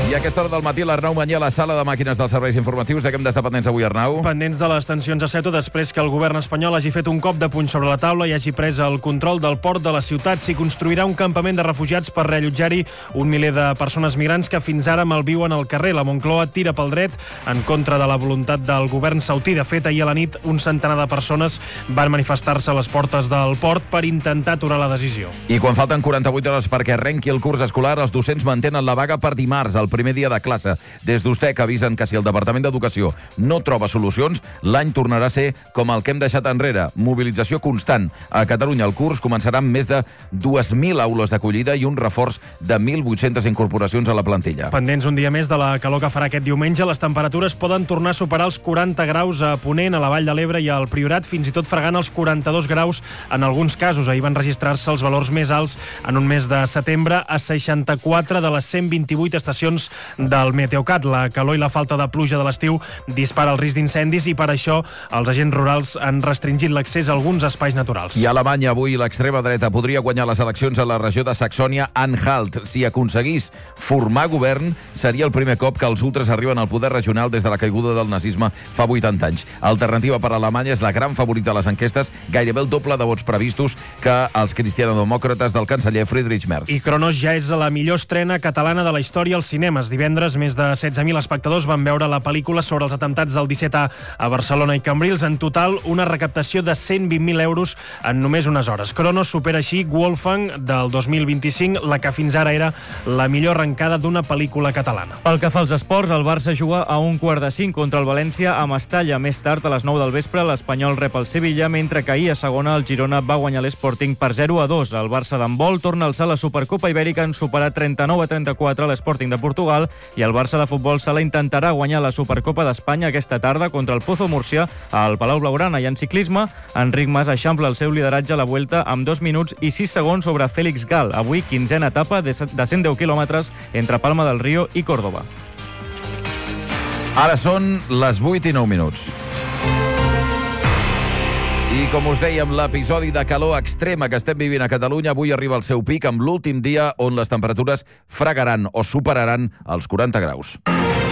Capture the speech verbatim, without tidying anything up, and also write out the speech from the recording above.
I a aquesta hora del matí, l'Arnau Mañé a la sala de màquines dels serveis informatius. De què hem d'estar pendents avui, Arnau? Pendents de les tensions a Ceuta després que el govern espanyol hagi fet un cop de puny sobre la taula i hagi pres el control del port de la ciutat. S'hi construirà un campament de refugiats per reallotjar-hi un miler de persones migrants que fins ara malviuen al carrer. La Moncloa tira pel dret en contra de la voluntat del govern sautí. De fet, ahir a la nit, un centenar de persones van manifestar-se a les portes del port per intentar aturar la decisió. I quan falten quaranta-vuit hores perquè arrenqui el curs escolar, els docents mantenen la vaga per dimarts, el primer dia de classe. Des d'Ustec avisen que si el Departament d'Educació no troba solucions, l'any tornarà a ser com el que hem deixat enrere. Mobilització constant. A Catalunya el curs començarà amb més de dues mil aules d'acollida i un reforç de mil vuit-centes incorporacions a la plantilla. Pendents un dia més de la calor que farà aquest diumenge, les temperatures poden tornar a superar els quaranta graus a Ponent, a la Vall de l'Ebre i al Priorat, fins i tot fregant els quaranta-dos graus en alguns casos. Ahir van registrar-se els valors més alts en un mes de setembre a seixanta-quatre de les cent vint-i-vuit estacions del Meteocat. La calor i la falta de pluja de l'estiu dispara el risc d'incendis i per això els agents rurals han restringit l'accés a alguns espais naturals. I a Alemanya avui l'extrema dreta podria guanyar les eleccions a la regió de Saxònia-Anhalt. Si aconseguís formar govern, seria el primer cop que els ultres arriben al poder regional des de la caiguda del nazisme fa vuitanta anys. Alternativa per a Alemanya és la gran favorita a les enquestes, gairebé el doble de vots previstos que els cristianodemòcrates del canceller Friedrich Merz. I Cronos ja és la millor estrena catalana de la història als cinemes. Divendres, més de setze mil espectadors van veure la pel·lícula sobre els atemptats del disset A a Barcelona i Cambrils. En total, una recaptació de cent vint mil euros en només unes hores. Cronos supera així Wolfgang del dos mil vint-i-cinc, la que fins ara era la millor arrencada d'una pel·lícula catalana. Pel que fa als esports, el Barça juga a un quart de cinc contra el València a Mestalla. Més tard, a les nou del vespre, l'Espanyol rep el Sevilla, mentre que ahir a segona el Girona va guanyar l'Sporting per zero a dos. El Barça d'handbol torna a alçar la Supercopa Ibèrica en superar trenta-nou a trenta-quatre l'Sporting de Portugal, i el Barça de futbol sala intentarà guanyar la Supercopa d'Espanya aquesta tarda contra el Pozo Murcia al Palau Blaugrana. I en ciclisme, Enric Mas eixampla el seu lideratge a la Vuelta amb dos minuts i sis segons sobre Félix Gal. Avui, quinzena etapa de cent deu quilòmetres entre Palma del Río i Córdoba. Ara són les vuit i nou minuts. I com us dèiem, l'episodi de calor extrema que estem vivint a Catalunya avui arriba al seu pic amb l'últim dia on les temperatures fregaran o superaran els quaranta graus.